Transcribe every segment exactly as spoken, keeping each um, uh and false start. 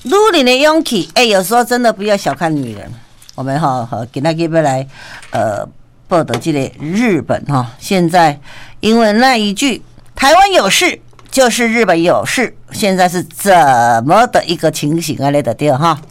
女人的勇气，哎、欸，有时候真的不要小看女人。我们哈和给他给不来，呃，报道这个日本哈，现在因为那一句“台湾有事就是日本有事”，现在是怎么的一个情形啊？来的对哈。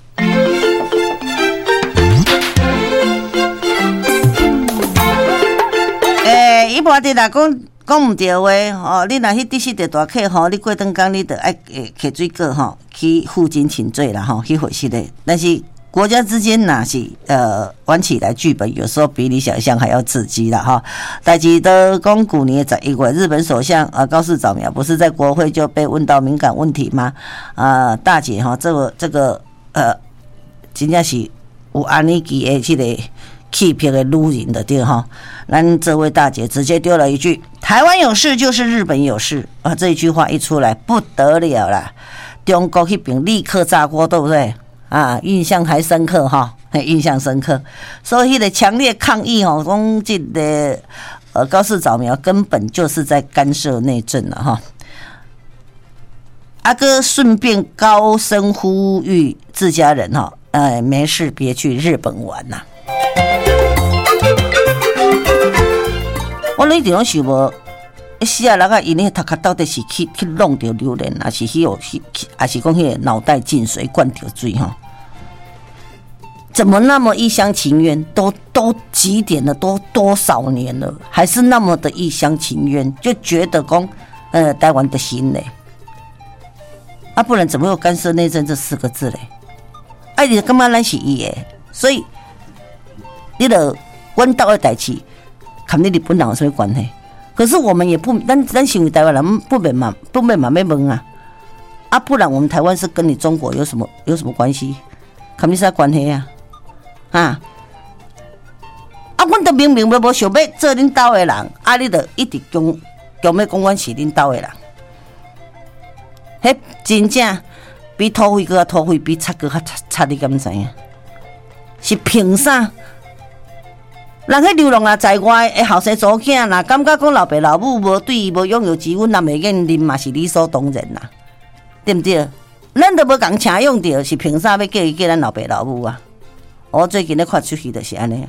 诶、欸，一般的啦，讲讲唔对话哦，你若去第四条大客吼，你过灯工你得爱诶摕水果吼去负荆请罪啦吼，去回事的。但是国家之间哪是呃玩起来剧本，有时候比你想象还要刺激啦哈。代志都讲古年十一月，日本首相啊高市早苗不是在国会就被问到敏感问题吗？啊，大姐哈，这个这个呃，真正是有安尼记的这个气魄的女人的对哈。咱这位大姐直接丢了一句：“台湾有事就是日本有事啊！”这一句话一出来不得了啦，中国那边立刻炸锅，对不对？啊，印象还深刻哈，印象深刻。所以的强烈抗议哦，讲这个呃高市早苗根本就是在干涉内政了哈。阿哥顺便高声呼吁自家人哈，呃，没事别去日本玩呐、啊。我那地方想无，是啊，人家因迄头壳到底是去去弄着榴莲，还是迄个，还是讲迄个脑袋进水灌着水哈？怎么那么一厢情愿？都都几点了？都多少年了？还是那么的一厢情愿？就觉得讲，呃，台湾的心嘞，啊，不然怎么有干涉内政这四个字嘞？哎、啊，你干嘛咱是伊的？所以，你的阮岛的代志。跟你日本人有什么关系？可是我们也不，咱咱身为台湾人，不免嘛，不免嘛，没问啊，啊，不然我们台湾是跟你中国有什么有什么关系？跟你啥关系啊？啊，啊，阮都明明都无想要做恁岛的人，啊，你就一直强强要讲阮是恁岛的人，迄真正比土匪个土匪比贼个较贼，你敢知影？是凭啥？人迄流浪啊，在外的后生祖囝，若感觉讲老爸老母无对伊无拥有之恩，那袂瘾啉嘛是理所当然啦，对不对？咱都无共请用着，是凭啥要叫伊叫咱老爸老母啊？我最近咧看出去就是安尼，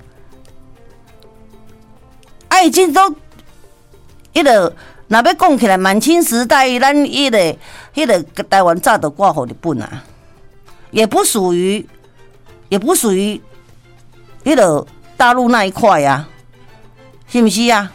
啊，已经都迄个，若要讲起来，满清时代，咱迄个迄个台湾早就挂互日本啊，也不属于，也不属于迄个。大陆那一块呀、啊，是不是啊？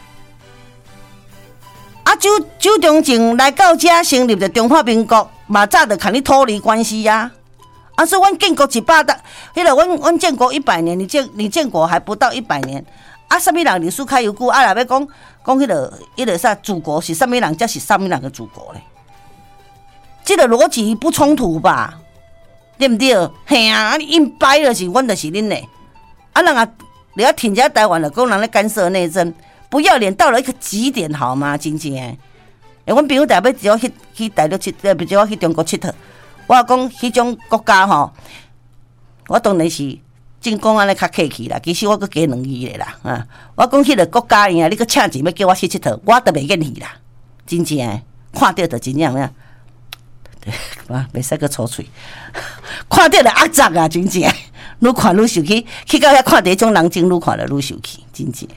啊，周周中正来到这成立的中华民国，嘛早就看你脱离关系呀、啊。啊，所以阮建国一百的，迄个阮阮建国一百年，你建你建国还不到一百年，啊，什么人历史较悠久？啊，若要讲讲迄个迄个啥祖国是什么人，才是什么人的祖国咧？这个逻辑不冲突吧？对不对？嘿啊，你硬掰了是，阮就是恁的，啊，人啊。你要挺家台湾的工人来干涉内政，不要脸到了一个极点，好吗？真正，诶，阮朋友台要只要去去大陆佚，呃，不只要去中国佚佗，我讲迄种国家吼，我当然是真讲安尼较客气啦。其实我阁加两字咧啦，啊，我讲迄个国家呀，你阁请钱要叫我去佚佗，我都袂愿意啦。真正，看到就真正咩？啊，袂使阁粗嘴，看到就压榨啊，真正。愈看愈受气，去到遐看到迄种人情，愈看就愈受气，真正。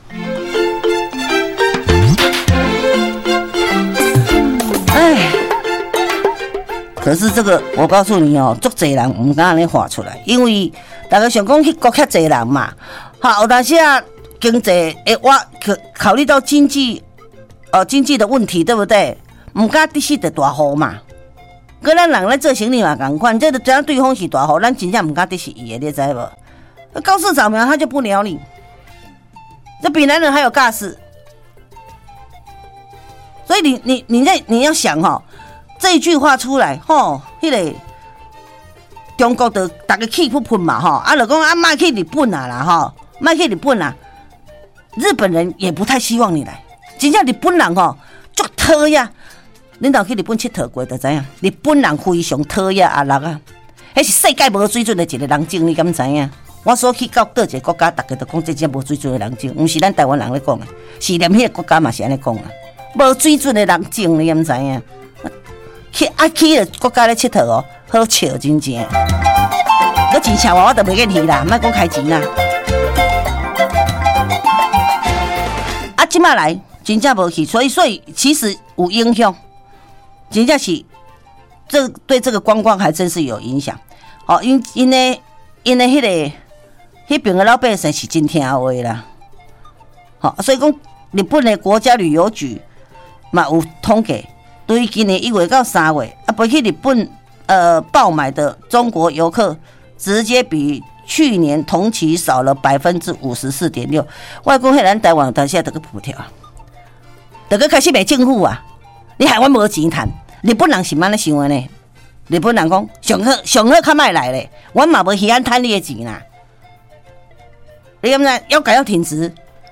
哎，可是这个，我告诉你哦，足侪人唔敢安尼画出来，因为大家想讲迄国遐侪人嘛，好，有当时啊，经济诶，我考虑到经济，呃，经济的问题，对不对？唔敢的是得大户嘛。跟咱人咧做生意嘛同款，这个只要对方是大户，咱真正唔敢得是伊的，你知无？高市早苗他就不鸟你，这比男人还有尬事。所以你你你在你要想哈、哦，这一句话出来吼，迄、那个中国的大家气不喷嘛吼，啊，就讲啊，卖去日本啊啦吼，卖去日本啊，日本人也不太希望你来，真正日本人吼足讨厌。恁若去日本佚佗过，就知影日本人非常讨厌阿六啊，迄是世界无水准的一个人种，你敢知影？我所去到倒一个国家，大家都讲这只无水准的人种，毋是咱台湾人咧讲的，是连迄个国家嘛是安尼讲啊，无水准的人种，你敢知影？去啊去个国家咧佚佗哦， 好笑真正。我钱请我，我都袂愿去啦，莫讲开钱啦。啊，即马来真正无去，所以所以其实有影响，真正是这对这个观光还真是有影响。哦，因因为因为迄、那个迄边的老百姓是真听话啦。好、哦，所以讲日本的国家旅游局嘛有统计，对于今年一月到三月啊，飞去日本呃爆买的中国游客，直接比去年同期少了百分之五十四点六。我讲，迄咱台湾但现在得个补贴啊，得个开始卖政府啊，你海湾无钱赚，日本人是安尼想的呢？日本人讲上好上好，较莫来咧，阮嘛无稀罕赚你的钱啦。你敢知？要改要挺直，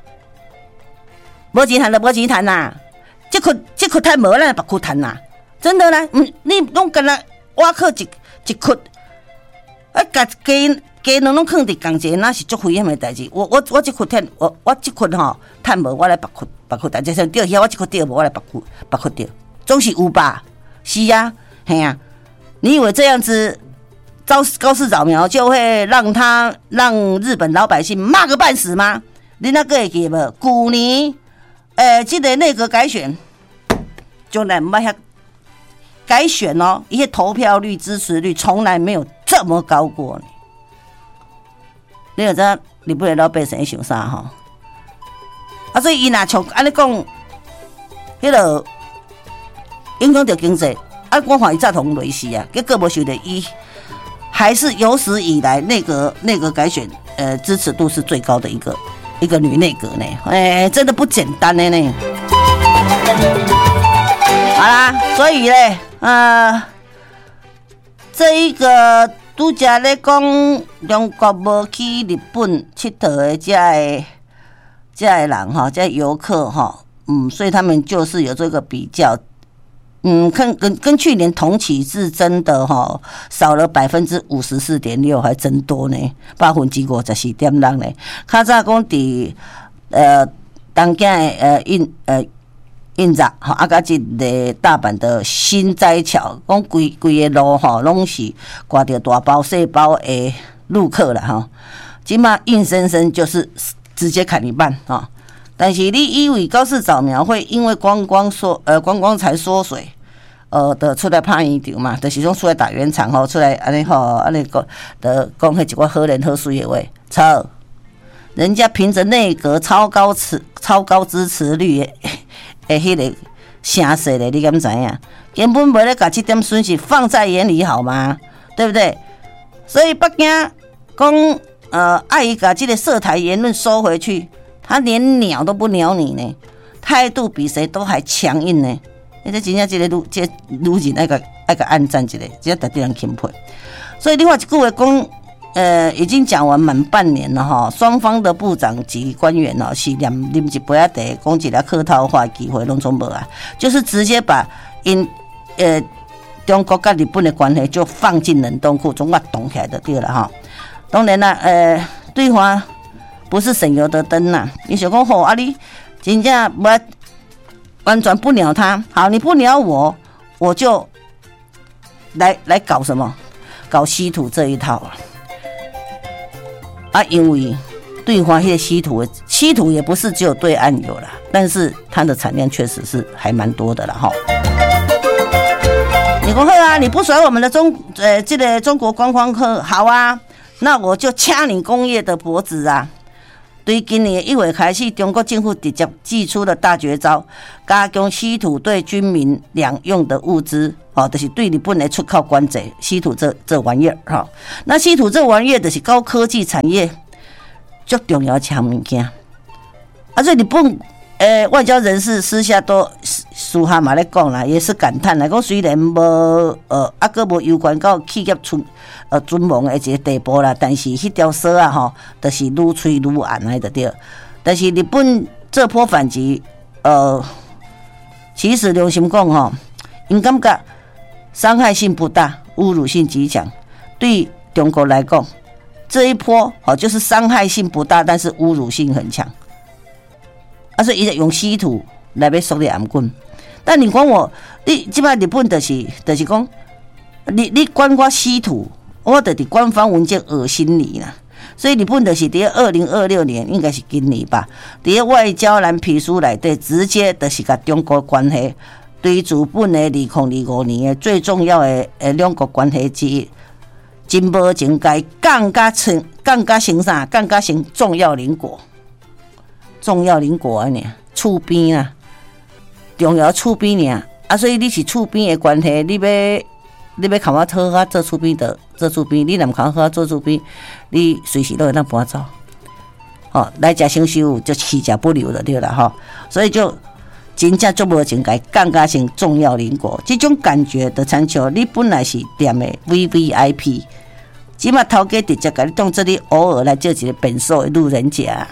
无钱赚就无钱赚啦。这窟这窟赚无，咱别窟赚啦。真的啦，嗯，你拢干那挖克一一窟，啊，甲鸡鸡卵拢放伫共一个，那是足危险的代志。我我我这窟赚，我我这窟吼赚无，我来别窟别窟赚。就算钓遐，我这窟钓无，我来别窟别窟钓，总是有吧？是啊，嘿啊。你以为这样子高高市早苗就会让他让日本老百姓骂个半死吗？你那个会记无？去年，呃，这个内阁改选，从来没遐改选哦，一些投票率、支持率从来没有这么高过呢。你有知道日本的老百姓想啥哈？啊，所以伊若像安尼讲，迄个影响到经济。啊，我看伊早同雷死啊，结果无想到伊还是有史以来内阁内阁改选呃支持度是最高的一个一个女内阁呢，哎、欸，真的不简单的呢。好啦，所以咧，呃，这一个拄则咧讲中国无去日本佚佗的这个这个人哈，这游客哈，嗯，所以他们就是有这个比较。嗯，跟跟跟去年同期是真的哈、哦，少了百分之五十四点六，还真多呢，百分之五十四点六呢。较早讲伫呃东京的呃印呃印扎哈，啊甲一个大阪的新斋桥，讲规规个路吼拢是挂着大包小包的路客啦哈。即马硬生生就是直接砍一半啊！但是你以为高市早苗会因为观光缩呃观光才缩水？呃，的出来拍圆场嘛，就是讲出来打圆场吼，出来安尼吼，安尼讲的讲迄一寡好人好水的话，操！人家凭着内阁超高持超高支持率的的迄个声势咧，你敢知影？根本袂咧把这点损失放在眼里，好吗？对不对？所以北京讲呃，爱伊把这个涉台言论收回去，他连鸟都不鸟你呢，态度比谁都还强硬呢。你这真正这个路，这路人爱个爱个暗赞一个，只要特地人钦佩。所以你话一句话讲，呃，已经讲完满半年了哈，双方的部长级官员哦，是念啉一杯啊茶，讲一个客套话机会拢总无啊，就是直接把因呃中国跟日本的关系就放进冷冻库，总把冻起来就对了哈。当然啦，呃，对方不是省油的灯呐，你想讲吼啊你真正无。完全不鸟他，好，你不鸟我，我就来来搞什么？搞稀土这一套啊！啊，因为对方那些稀土，稀土也不是只有对岸有啦，但是它的产量确实是还蛮多的了哈。你说啊，你不甩我们的中呃这个中国观光客，好啊，那我就掐你工业的脖子啊！对今年一月开始，中国政府直接祭出了大绝招，加强稀土对军民两用的物资，哦，就是对日本的出口管制。稀土这这玩意儿，哈、哦，那稀土这玩意儿就是高科技产业最重要的项物件。啊，所以日本呃外交人士私下都私下嘛咧讲啦，也是感叹啦，讲虽然无呃啊个无有关到企业存。呃，存亡的一个地步啦，但是迄条蛇啊，吼，就是愈吹愈暗来的对。但是日本这波反击，呃，其实良心讲吼，因感觉伤害性不大，侮辱性极强。对中国来讲，这一波哦，就是伤害性不大，但是侮辱性很强。啊，所以伊就用稀土来要锁你暗棍。但你讲我，你即摆日本就是就是讲。 你你管我稀土，我得伫官方文件恶心你啦。所以日本就是伫二零二六年，应该是今年吧，伫外交蓝皮书内底直接就是甲中国关系对日本的二零二五年的最重要的诶两国关系之一，真无情该降甲成降甲成啥？降甲成重要邻国，重要邻国啊！呢，厝边啊，重要厝边尔啊，所以你是厝边的关系，你要。你要看我讨我做厝边的做厝边，你若毋看我做厝边，你随时都会当搬走。哦，来食享受就弃者不留了，对啦吼。所以就真正足无情该降甲成重要邻国，这种感觉就亲像你本来是店的 V V I P， 即马头家直接甲你当做你偶尔来做一个便所的路人甲。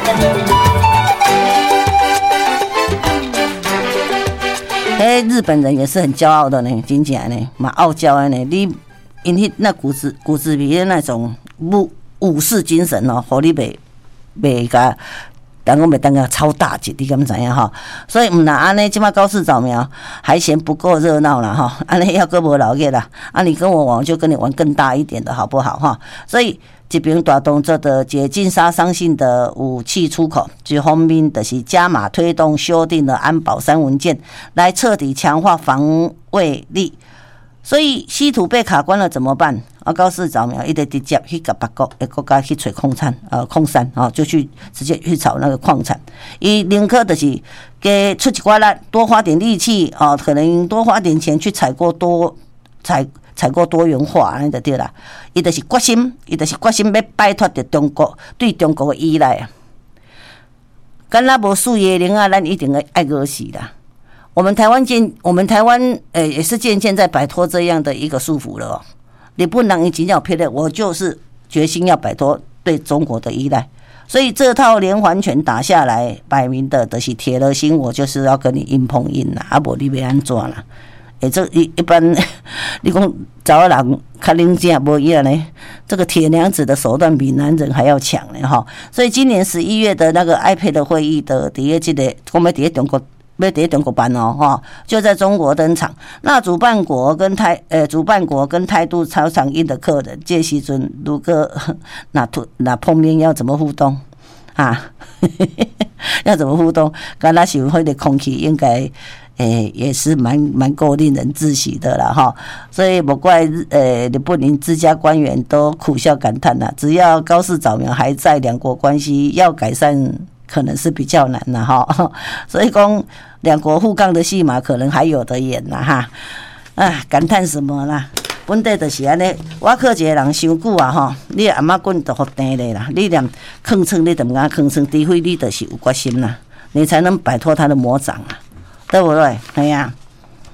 哎，日本人也是很骄傲的呢，真正呢，蛮傲娇的呢。你因迄那骨子骨子里的那种武武士精神哦，互你袂袂甲，但我袂当个超大级，你敢知影吼？所以毋若安尼，即马高市早苗还嫌不够热闹啦哈，安尼要跟无老个啦，啊你跟我玩就跟你玩更大一点的好不好哈？所以。这边大动作的解禁杀伤性的武器出口，这方面的是加码推动修订的安保三文件，来彻底强化防卫力。所以稀土被卡关了怎么办？啊，高市早苗，伊得直接去甲别国的国家去找矿产，呃，矿山啊，就去直接去炒那个矿产。伊宁可就是给出一寡力，多花点力气啊，可能多花点钱去采购多采。采购多元化，安尼就对啦。伊就是决心，伊就是决心要摆脱着中国对中国的依赖啊。敢若无四叶零啊，咱一定会爱饿死啦。我们台湾渐，我们台湾诶、欸、也是渐渐在摆脱这样的一个束缚了哦。日本人已经要撇的，我就是决心要摆脱对中国的依赖。所以这套连环拳打下来，摆明的就是铁了心，我就是要跟你硬碰硬啦，啊无你要安怎啦？欸、这一一般，你讲找个人较冷静无一样呢？这个铁娘子的手段比男人还要强呢哈！所以今年十一月的那个 I P E D 会议的第一季的，我们第一中国，要第一中国办哦哈，就在中国登场。那主办国跟态呃，主办国跟态度超强硬的客人，这时阵如果那那碰面要怎么互动啊？要怎么互动？刚才是会的空气应该。诶、欸，也是蛮蛮够令人窒息的啦哈，所以不怪呃日本人自家官员都苦笑感叹啦。只要高市早苗还在，两国关系要改善可能是比较难啦哈。所以讲两国互杠的戏码可能还有得演啦哈。啊，感叹什么啦？本地就是安尼，我靠一个人伤久啊吼，你阿妈棍都好定咧啦，你连吭称你都唔敢吭称，除非你就是有决心啦，你才能摆脱他的魔掌啊。对不对？哎呀、啊，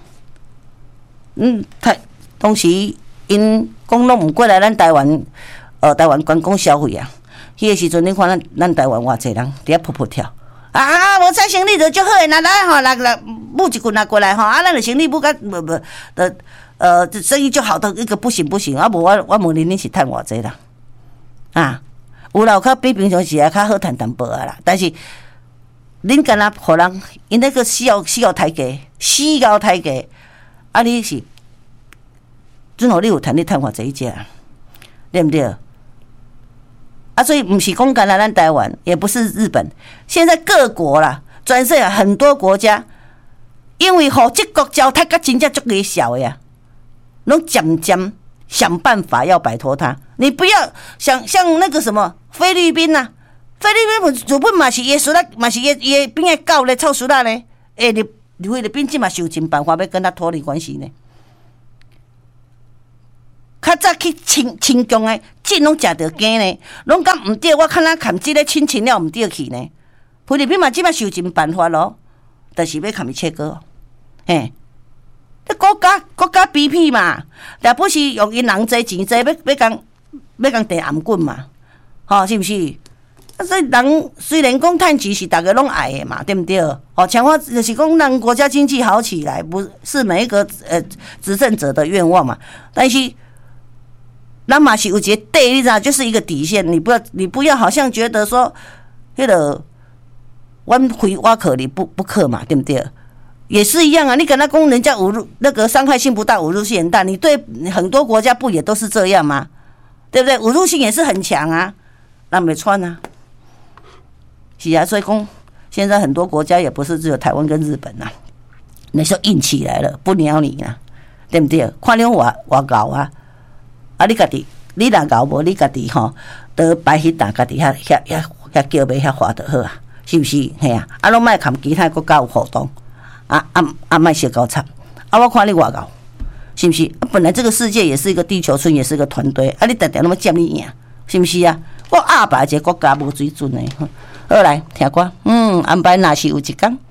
嗯，台当时因讲拢唔过来咱台湾，呃，台湾观光消费啊。迄个时阵，你看咱咱台湾偌济人伫遐噗噗跳啊！无采生理就足好诶，那来吼来来募一棍拿过来吼，啊，咱的生理不甲不不的呃，这生意就好的一个不行不行啊！无我我问你，你是趁偌济啦？啊，有啦，有较比平常时啊较好趁淡薄啊啦，但是。恁干那互人，因那个需要需要抬价，需要抬价，啊！你是，准互你有趁你趁偌济只，对不对？啊，所以不是讲干那咱台湾，也不是日本，现在各国啦，全世界很多国家，因为互这国交太甲真正足个小呀，拢渐渐想办法要摆脱它。你不要想像那个什么菲律宾呐、啊。菲律宾日本嘛是伊苏拉，嘛是伊伊边个狗咧臭苏拉咧，诶，你菲律宾即嘛想尽办法要跟他脱离关系呢。较早去亲亲疆诶，即拢食着惊呢，拢讲毋对，我看咱看即个亲情了毋对去呢。菲律宾嘛即嘛想尽办法咯，就是要看伊切割，嘿，这国家国家比拼嘛，但不是用因人济钱济要要讲要讲地暗棍嘛，吼、哦、是毋是？所以人虽然讲趁钱是大家拢爱的嘛，对不对？哦，强化就是讲让国家经济好起来，不是每一个呃执政者的愿望嘛。但是，咱嘛是有一个底，你知道，就是一个底线。你不要，你不要好像觉得说，迄、那个我非我可你不不可嘛，对不对？ 也是一样啊。你跟他讲人家侮辱那个伤害性不大，侮辱性很大，你对很多国家不也都是这样吗？对不对？侮辱性也是很强啊，那没穿啊。是啊，所以讲现在很多国家也不是只有台湾跟日本啊，那就硬起来了，不鸟你啊，对不对？看你我我搞啊，啊你家己你若搞无，你家己吼得摆迄档家己遐遐遐遐叫卖遐花就好啊，是不是？嘿啊，啊拢莫含其他国家有互动。啊啊啊！卖小高惨啊！我看你外搞，是不是？啊、本来这个世界也是一个地球村，也是一个团队啊！你常常那么占你赢，是不是啊？我阿爸一个国家无水准的，好来听歌，嗯，安排若是有一天。